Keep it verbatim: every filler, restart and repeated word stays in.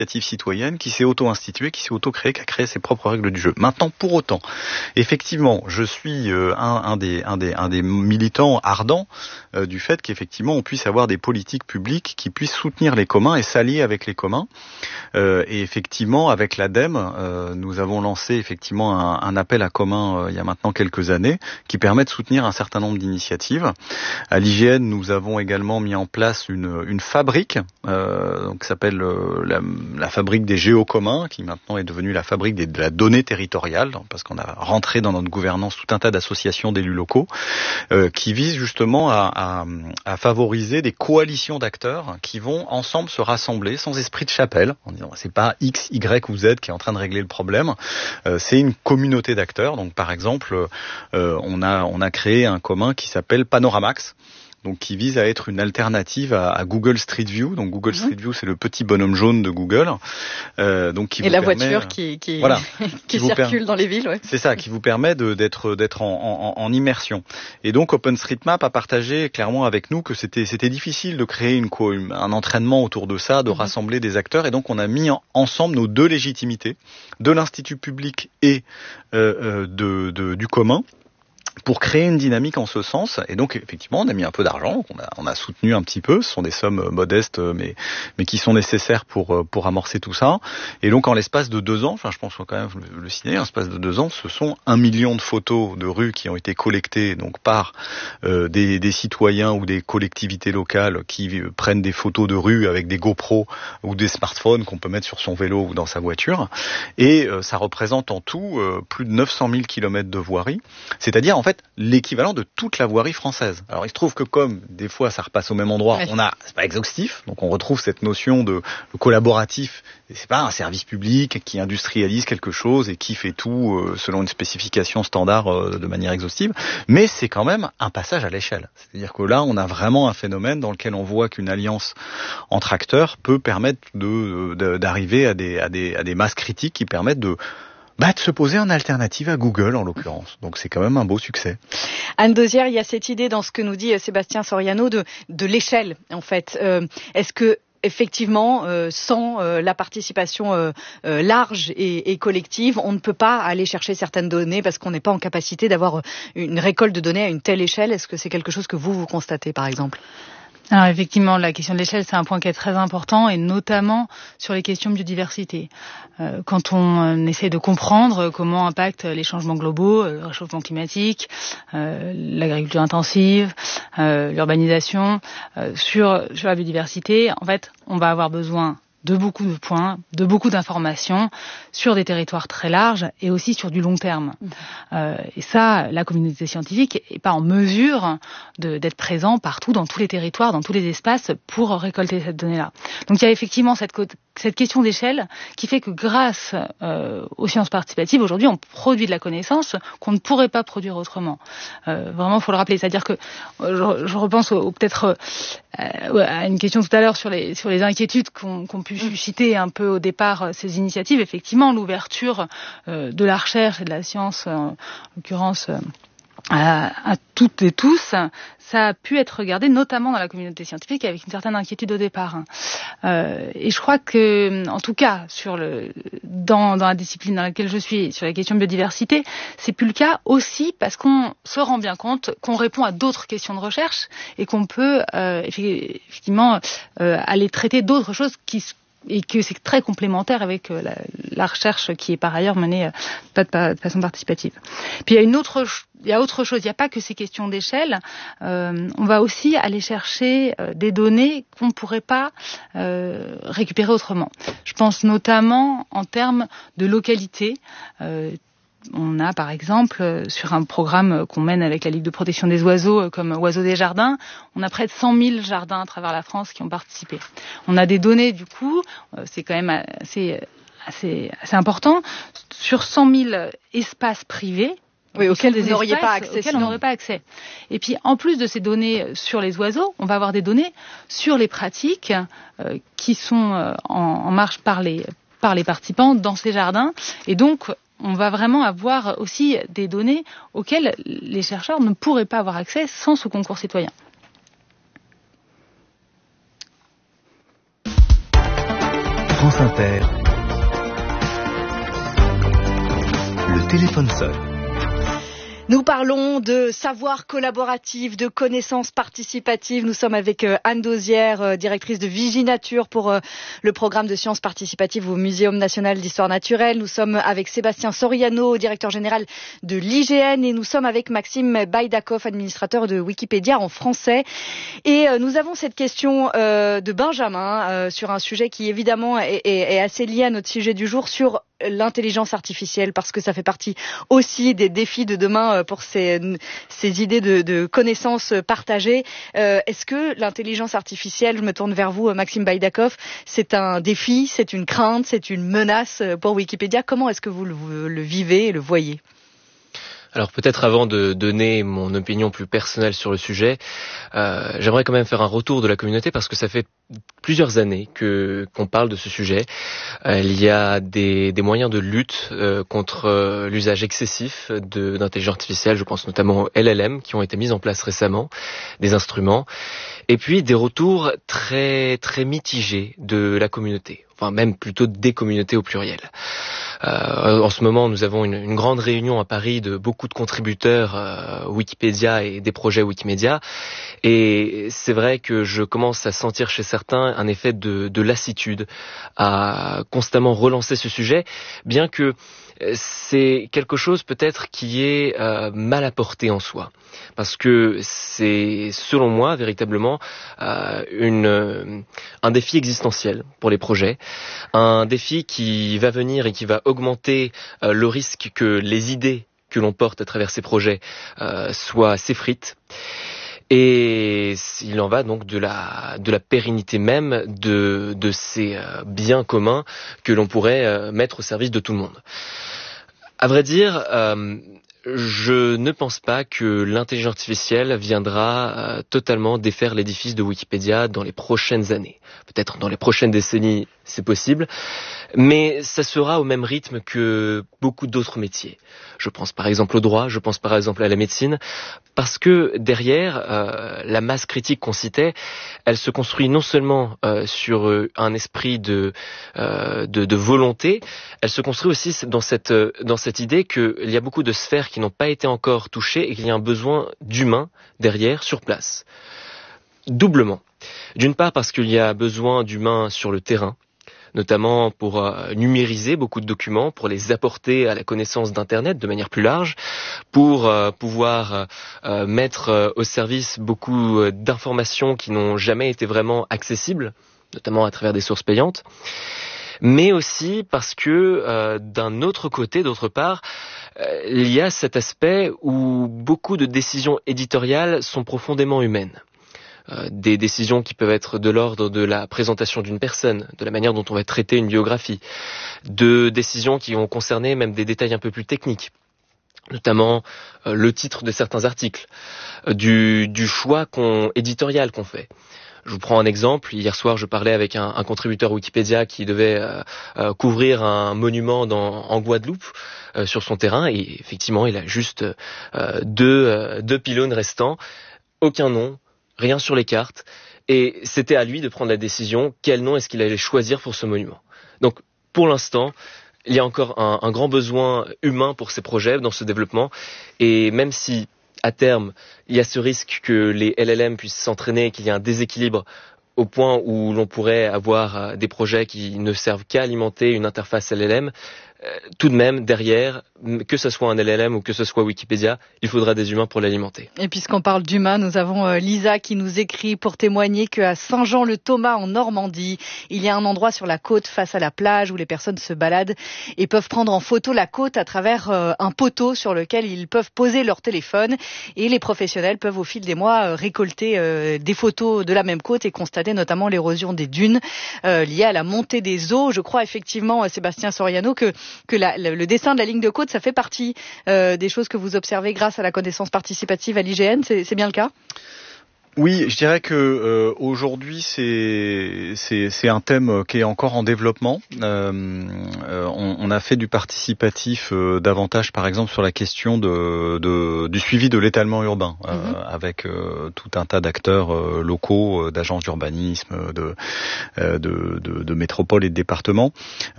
initiative citoyenne qui s'est auto-instituée, qui s'est auto-créée, qui a créé ses propres règles du jeu. Maintenant, pour autant, effectivement, je suis euh, un, un, des, un, des, un des militants ardents euh, du fait qu'effectivement, on puisse avoir des politiques publiques qui puissent soutenir les communs et s'allier avec les communs. Euh, et effectivement, avec l'ADEME, euh, nous avons lancé effectivement un, un appel à commun euh, il y a maintenant quelques années qui permet de soutenir un certain nombre d'initiatives. À l'I G N, nous avons également mis en place une, une fabrique euh, donc, qui s'appelle euh, la, la fabrique des géocommuns, qui maintenant est devenue la fabrique des, de la donnée territoriale, parce qu'on a rentré dans notre gouvernance tout un tas d'associations d'élus locaux euh, qui visent justement à, à, à favoriser des coalitions d'acteurs qui vont ensemble se rassembler sans esprit de chapelle, en disant c'est pas X, Y ou Z qui est en train de régler le problème, euh, c'est une communauté d'acteurs. Donc par exemple, euh, on a on a créé un commun qui s'appelle Panoramax, donc qui vise à être une alternative à, à Google Street View. Donc Google Street View, c'est le petit bonhomme jaune de Google. Euh, donc qui et vous la permet, voiture qui qui, voilà, qui, qui circule per... dans les villes. Ouais. C'est ça, qui vous permet de, d'être d'être en, en, en immersion. Et donc OpenStreetMap a partagé clairement avec nous que c'était c'était difficile de créer une, un entraînement autour de ça, de mmh. rassembler des acteurs. Et donc on a mis en, ensemble nos deux légitimités, de l'institut public et euh, de, de du commun, pour créer une dynamique en ce sens. Et donc effectivement on a mis un peu d'argent, on a, on a soutenu un petit peu, ce sont des sommes modestes mais, mais qui sont nécessaires pour, pour amorcer tout ça. Et donc en l'espace de deux ans, enfin je pense qu'on quand même le, le signer, en l'espace de deux ans, ce sont un million de photos de rues qui ont été collectées donc par euh, des, des citoyens ou des collectivités locales qui euh, prennent des photos de rues avec des GoPro ou des smartphones qu'on peut mettre sur son vélo ou dans sa voiture. Et euh, ça représente en tout euh, plus de neuf cent mille kilomètres de voirie, c'est-à-dire en fait l'équivalent de toute la voirie française. Alors il se trouve que comme des fois ça repasse au même endroit, ouais. on a c'est pas exhaustif, donc on retrouve cette notion de, de collaboratif. Et c'est pas un service public qui industrialise quelque chose et qui fait tout euh, selon une spécification standard euh, de manière exhaustive, mais c'est quand même un passage à l'échelle. C'est-à-dire que là on a vraiment un phénomène dans lequel on voit qu'une alliance entre acteurs peut permettre de, de d'arriver à des à des à des masses critiques qui permettent de Bah, de se poser en alternative à Google, en l'occurrence. Donc, c'est quand même un beau succès. Anne Dauzière, il y a cette idée dans ce que nous dit Sébastien Soriano de, de l'échelle, en fait. Euh, est-ce que, effectivement, euh, sans euh, la participation euh, euh, large et, et collective, on ne peut pas aller chercher certaines données parce qu'on n'est pas en capacité d'avoir une récolte de données à une telle échelle? Est-ce que c'est quelque chose que vous, vous constatez, par exemple? Alors effectivement, la question de l'échelle, c'est un point qui est très important, et notamment sur les questions de biodiversité. Euh, quand on euh, essaie de comprendre comment impactent les changements globaux, euh, le réchauffement climatique, euh, l'agriculture intensive, euh, l'urbanisation, euh, sur, sur la biodiversité, en fait, on va avoir besoin de beaucoup de points, de beaucoup d'informations sur des territoires très larges et aussi sur du long terme. Mmh. Euh, et ça, la communauté scientifique n'est pas en mesure de, d'être présent partout, dans tous les territoires, dans tous les espaces, pour récolter cette donnée-là. Donc il y a effectivement cette, cette question d'échelle qui fait que grâce euh, aux sciences participatives, aujourd'hui, on produit de la connaissance qu'on ne pourrait pas produire autrement. Euh, vraiment, il faut le rappeler. C'est-à-dire que je, je repense au, au, peut-être euh, à une question tout à l'heure sur les, sur les inquiétudes qu'on, qu'on peut susciter un peu au départ ces initiatives. Effectivement, l'ouverture euh, de la recherche et de la science, euh, en l'occurrence euh, à, à toutes et tous, ça a pu être regardé notamment dans la communauté scientifique avec une certaine inquiétude au départ. Euh, et je crois que, en tout cas, sur le, dans, dans la discipline dans laquelle je suis, sur la question de biodiversité, c'est plus le cas aussi parce qu'on se rend bien compte qu'on répond à d'autres questions de recherche et qu'on peut euh, effectivement euh, aller traiter d'autres choses qui et que c'est très complémentaire avec la, la recherche qui est par ailleurs menée euh, pas de, pas de façon participative. Puis il y a une autre, il y a autre chose. Il n'y a pas que ces questions d'échelle. Euh, on va aussi aller chercher euh, des données qu'on ne pourrait pas euh, récupérer autrement. Je pense notamment en termes de localité. Euh, On a par exemple, sur un programme qu'on mène avec la Ligue de protection des oiseaux, comme Oiseaux des jardins, on a près de cent mille jardins à travers la France qui ont participé. On a des données, du coup, c'est quand même assez, assez, assez important, sur cent mille espaces privés, oui, auxquels vous n'auriez pas accès. Auxquels on n'aurait pas accès. Et puis, en plus de ces données sur les oiseaux, on va avoir des données sur les pratiques euh, qui sont euh, en, en marche par les, par les participants dans ces jardins. Et donc, on va vraiment avoir aussi des données auxquelles les chercheurs ne pourraient pas avoir accès sans ce concours citoyen. France Inter, le téléphone sonne. Nous parlons de savoir collaboratif, de connaissances participatives. Nous sommes avec Anne Dauzière, directrice de Viginature pour le programme de sciences participatives au Muséum national d'histoire naturelle. Nous sommes avec Sébastien Soriano, directeur général de l'I G N, et nous sommes avec Maxime Baïdakov, administrateur de Wikipédia en français. Et nous avons cette question de Benjamin sur un sujet qui évidemment est, est, est assez lié à notre sujet du jour, sur l'intelligence artificielle, parce que ça fait partie aussi des défis de demain pour ces, ces idées de, de connaissances partagées. Euh, est-ce que l'intelligence artificielle, je me tourne vers vous, Maxime Baïdakov, c'est un défi, c'est une crainte, c'est une menace pour Wikipédia? Comment est-ce que vous le, le vivez et le voyez? Alors peut-être avant de donner mon opinion plus personnelle sur le sujet, euh, j'aimerais quand même faire un retour de la communauté, parce que ça fait plusieurs années que qu'on parle de ce sujet. Euh, il y a des, des moyens de lutte euh, contre euh, l'usage excessif de d'intelligence artificielle. Je pense notamment aux L L M qui ont été mis en place récemment, des instruments, et puis des retours très très mitigés de la communauté. Enfin, même plutôt des communautés au pluriel. Euh, en ce moment, nous avons une, une grande réunion à Paris de beaucoup de contributeurs euh, Wikipédia et des projets Wikimedia, et c'est vrai que je commence à sentir chez certains un effet de, de lassitude à constamment relancer ce sujet, bien que c'est quelque chose peut-être qui est euh, mal apporté en soi, parce que c'est, selon moi, véritablement euh, une, euh, un défi existentiel pour les projets, un défi qui va venir et qui va augmenter euh, le risque que les idées que l'on porte à travers ces projets euh, soient s'effritent. Et il en va donc de la de la pérennité même de de ces euh, biens communs que l'on pourrait euh, mettre au service de tout le monde. À vrai dire, euh, je ne pense pas que l'intelligence artificielle viendra euh, totalement défaire l'édifice de Wikipédia dans les prochaines années. Peut-être dans les prochaines décennies, c'est possible, mais ça sera au même rythme que beaucoup d'autres métiers. Je pense par exemple au droit, je pense par exemple à la médecine, parce que derrière, euh, la masse critique qu'on citait, elle se construit non seulement euh, sur euh, un esprit de, euh, de, de volonté, elle se construit aussi dans cette, euh, dans cette idée qu'il y a beaucoup de sphères qui n'ont pas été encore touchées et qu'il y a un besoin d'humains derrière, sur place. Doublement. D'une part parce qu'il y a besoin d'humains sur le terrain, notamment pour euh, numériser beaucoup de documents, pour les apporter à la connaissance d'Internet de manière plus large, pour euh, pouvoir euh, mettre euh, au service beaucoup euh, d'informations qui n'ont jamais été vraiment accessibles, notamment à travers des sources payantes, mais aussi parce que euh, d'un autre côté, d'autre part, euh, il y a cet aspect où beaucoup de décisions éditoriales sont profondément humaines. Euh, des décisions qui peuvent être de l'ordre de la présentation d'une personne, de la manière dont on va traiter une biographie, de décisions qui vont concerner même des détails un peu plus techniques, notamment euh, le titre de certains articles, euh, du, du choix qu'on, éditorial qu'on fait. Je vous prends un exemple. Hier soir, je parlais avec un, un contributeur Wikipédia qui devait euh, euh, couvrir un monument dans, en Guadeloupe euh, sur son terrain, et effectivement, il a juste euh, deux, euh, deux pylônes restants, aucun nom, rien sur les cartes, et c'était à lui de prendre la décision quel nom est-ce qu'il allait choisir pour ce monument. Donc, pour l'instant, il y a encore un, un grand besoin humain pour ces projets, dans ce développement, et même si, à terme, il y a ce risque que les L L M puissent s'entraîner, qu'il y ait un déséquilibre au point où l'on pourrait avoir des projets qui ne servent qu'à alimenter une interface L L M, euh, tout de même, derrière, que ce soit un L L M ou que ce soit Wikipédia, il faudra des humains pour l'alimenter. Et puisqu'on parle d'humains, nous avons euh, Lisa qui nous écrit pour témoigner qu'à Saint-Jean-le-Thomas en Normandie, il y a un endroit sur la côte face à la plage où les personnes se baladent et peuvent prendre en photo la côte à travers euh, un poteau sur lequel ils peuvent poser leur téléphone, et les professionnels peuvent au fil des mois euh, récolter euh, des photos de la même côte et constater notamment l'érosion des dunes euh, liée à la montée des eaux. Je crois effectivement, Sébastien Soriano, que que la, le, le dessin de la ligne de côte, ça fait partie euh, des choses que vous observez grâce à la connaissance participative à l'I G N. C'est, c'est bien le cas ? Oui, je dirais que euh, aujourd'hui c'est c'est c'est un thème qui est encore en développement. Euh, euh, on, on a fait du participatif euh, davantage, par exemple, sur la question de, de du suivi de l'étalement urbain, euh, mm-hmm. avec euh, tout un tas d'acteurs euh, locaux, euh, d'agences d'urbanisme, de, euh, de de de métropoles et de départements.